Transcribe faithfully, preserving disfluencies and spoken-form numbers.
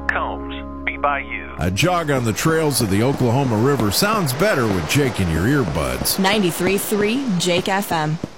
Combs, Be By You. A jog on the trails of the Oklahoma River sounds better with Jake in your earbuds. ninety-three point three Jake F M.